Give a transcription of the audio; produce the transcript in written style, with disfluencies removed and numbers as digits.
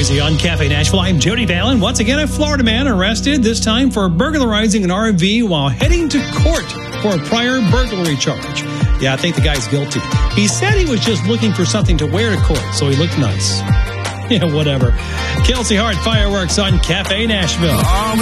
Crazy on Cafe Nashville. I'm Jody Valen. Once again, a Florida man arrested, this time for burglarizing an RV while heading to court for a prior burglary charge. Yeah, I think the guy's guilty. He said he was just looking for something to wear to court, so he looked nice. Yeah, whatever. Kelsey Hart, Fireworks on Cafe Nashville.